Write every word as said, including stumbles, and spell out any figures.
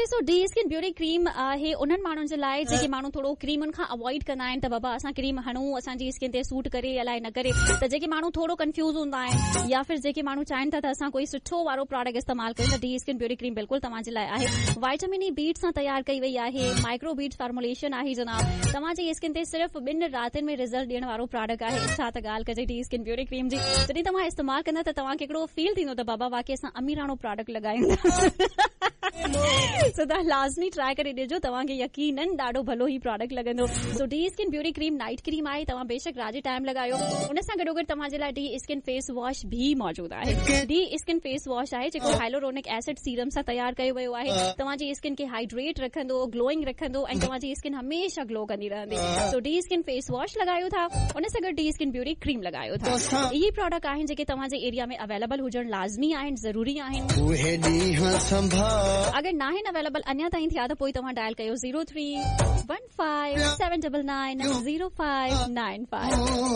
सो D skin beauty cream आहे उन्हनि माण्हुनि जे लाइ जेके माण्हू थोरो क्रीमनि खां अवॉइड कंदा आहिनि त बाबा असां क्रीम हणूं असांजी स्किन ते सूट करे अलाए न करे, त जेके माण्हू थोरो कंफ्यूज हूंदा आहिनि या फिर जेके माण्हू चाहिनि था त असां कोई सुठो वारो प्रोडक्ट इस्तेमाल कयूं त डी स्किन ब्यूटी क्रीम बिल्कुलु तव्हांजे लाइ आहे। वाइटामिन ई बीट सां तयार कई वई आहे, माइक्रो बीट फॉर्मुलेशन आहे जनाब, तव्हांजी स्किन ते सिर्फ़ ॿिनि रातिनि में रिज़ल्ट ॾियण वारो प्रोडक्ट आहे। छा त ॻाल्हि कजे डी स्किन ब्यूटी क्रीम जी, जॾहिं तव्हां इस्तेमाल कंदा त तव्हांखे हिकिड़ो फील थींदो त बाबा वाकई असां अमीराणो प्रोडक्ट लॻायूं सो तव्हां लाज़मी ट्राई करे ॾिजो, तव्हांखे यकीनन ॾाढो भलो ई प्रोडक्ट लॻंदो। सो D skin beauty cream night cream आहे, तव्हां बेशक रात जे टाइम लॻायो, उन सां गॾोगॾु तव्हांजे लाइ डी स्किन फेस वॉश बि मौजूदु आहे। डी स्किन फेस वॉश आहे जेको हाइलोरोनिक एसिड सीरम सां तयार कयो वियो आहे, तव्हांजी स्किन खे हाइड्रेट रखंदो, ग्लोइंग रखंदो ऐं तव्हांजी स्किन हमेशा ग्लो कंदी रहंदी। सो डी स्किन फेस वॉश लॻायो था, उन सां गॾु डी स्किन ब्यूटी क्रीम लॻायो था। इहे प्रोडक्ट आहिनि जेके तव्हांजे एरिया में अवेलेबल हुजण लाज़मी आहिनि, ज़रूरी आहिनि। अगरि नाहिनि अवेलेबल अञा ताईं थिया त पोइ तव्हां डायल कयो zero three one five seven double nine zero five nine five.